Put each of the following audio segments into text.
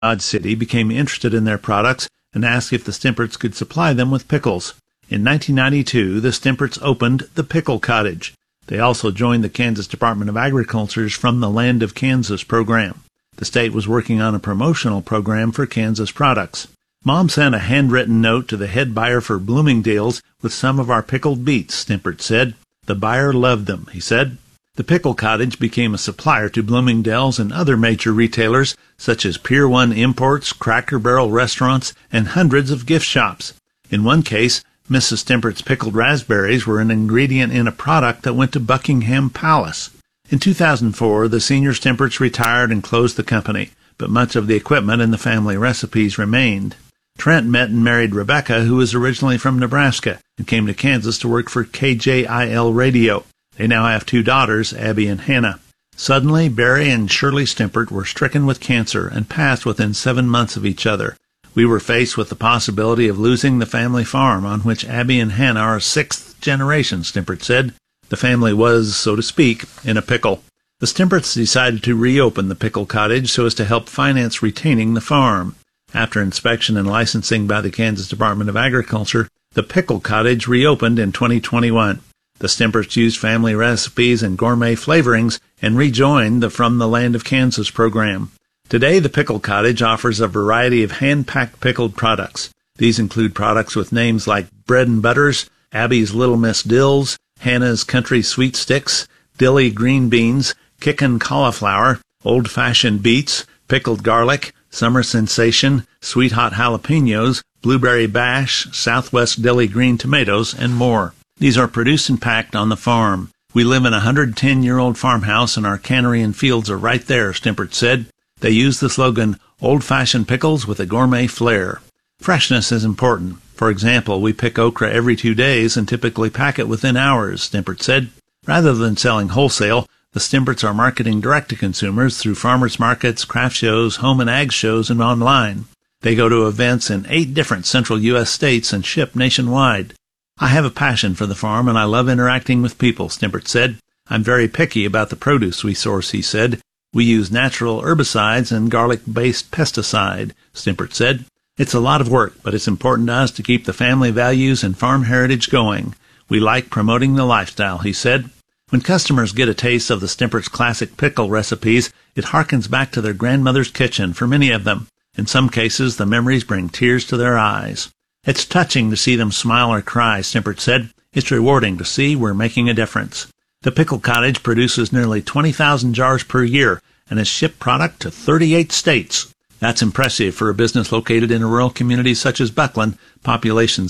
Dodge City became interested in their products and asked if the Stimperts could supply them with pickles. In 1992, the Stimperts opened the Pickle Cottage. They also joined the Kansas Department of Agriculture's From the Land of Kansas program. The state was working on a promotional program for Kansas products. Mom sent a handwritten note to the head buyer for Bloomingdale's with some of our pickled beets, Stimpert said. The buyer loved them, he said. The Pickle Cottage became a supplier to Bloomingdale's and other major retailers such as Pier 1 Imports, Cracker Barrel restaurants, and hundreds of gift shops. In one case, Mrs. Stimpert's pickled raspberries were an ingredient in a product that went to Buckingham Palace. In 2004, the senior Stimperts retired and closed the company, but much of the equipment and the family recipes remained. Trent met and married Rebecca, who was originally from Nebraska, and came to Kansas to work for KJIL Radio. They now have 2 daughters, Abby and Hannah. Suddenly, Barry and Shirley Stimpert were stricken with cancer and passed within 7 months of each other. We were faced with the possibility of losing the family farm, on which Abby and Hannah are 6th generation, Stimpert said. The family was, so to speak, in a pickle. The Stimperts decided to reopen the Pickle Cottage so as to help finance retaining the farm. After inspection and licensing by the Kansas Department of Agriculture, the Pickle Cottage reopened in 2021. The Stimperts used family recipes and gourmet flavorings and rejoined the From the Land of Kansas program. Today, the Pickle Cottage offers a variety of hand-packed pickled products. These include products with names like Bread and Butters, Abby's Little Miss Dills, Hannah's Country Sweet Sticks, Dilly Green Beans, Kickin' Cauliflower, Old-Fashioned Beets, Pickled Garlic, Summer Sensation, Sweet Hot Jalapenos, Blueberry Bash, Southwest Dilly Green Tomatoes, and more. These are produced and packed on the farm. We live in a 110-year-old farmhouse, and our cannery and fields are right there, Stimpert said. They use the slogan, old-fashioned pickles with a gourmet flair. Freshness is important. For example, we pick okra every 2 days and typically pack it within hours, Stimpert said. Rather than selling wholesale, the Stimperts are marketing direct to consumers through farmers markets, craft shows, home and ag shows, and online. They go to events in 8 different central U.S. states and ship nationwide. I have a passion for the farm, and I love interacting with people, Stimpert said. I'm very picky about the produce we source, he said. We use natural herbicides and garlic-based pesticide, Stimpert said. It's a lot of work, but it's important to us to keep the family values and farm heritage going. We like promoting the lifestyle, he said. When customers get a taste of the Stimpert's classic pickle recipes, it harkens back to their grandmother's kitchen for many of them. In some cases, the memories bring tears to their eyes. It's touching to see them smile or cry, Stimpert said. It's rewarding to see we're making a difference. The Pickle Cottage produces nearly 20,000 jars per year and has shipped product to 38 states. That's impressive for a business located in a rural community such as Buckland, population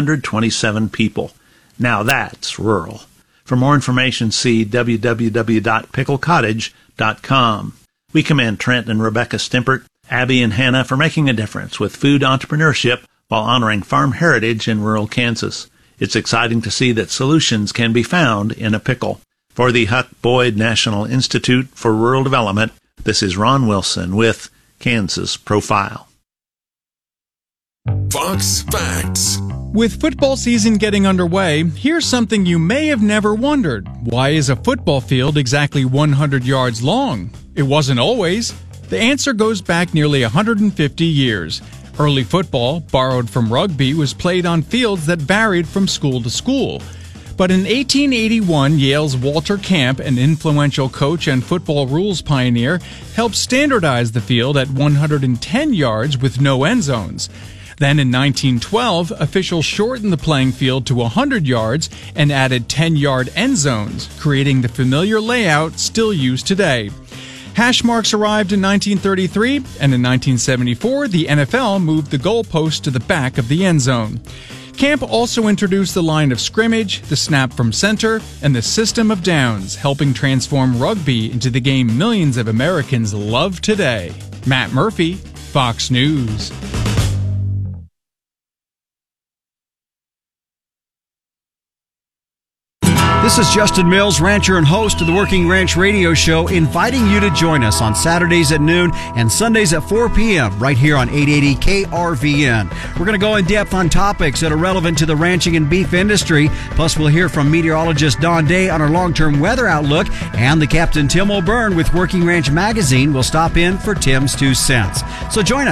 727 people. Now that's rural. For more information, see www.picklecottage.com. We commend Trent and Rebecca Stimpert, Abby and Hannah for making a difference with food entrepreneurship while honoring farm heritage in rural Kansas. It's exciting to see that solutions can be found in a pickle. For the Huck Boyd National Institute for Rural Development, this is Ron Wilson with Kansas Profile. Fox Facts. With football season getting underway, here's something you may have never wondered. Why is a football field exactly 100 yards long? It wasn't always. The answer goes back nearly 150 years. Early football, borrowed from rugby, was played on fields that varied from school to school. But in 1881, Yale's Walter Camp, an influential coach and football rules pioneer, helped standardize the field at 110 yards with no end zones. Then in 1912, officials shortened the playing field to 100 yards and added 10-yard end zones, creating the familiar layout still used today. Hash marks arrived in 1933, and in 1974, the NFL moved the goalpost to the back of the end zone. Camp also introduced the line of scrimmage, the snap from center, and the system of downs, helping transform rugby into the game millions of Americans love today. Matt Murphy, Fox News. This This is Justin Mills, rancher and host of the Working Ranch Radio Show, inviting you to join us on Saturdays at noon and Sundays at 4 p.m. right here on 880 KRVN. We're going to go in depth on topics that are relevant to the ranching and beef industry. Plus, we'll hear from meteorologist Don Day on our long-term weather outlook, and the Captain Tim O'Byrne with Working Ranch Magazine will stop in for Tim's 2 cents. So join us.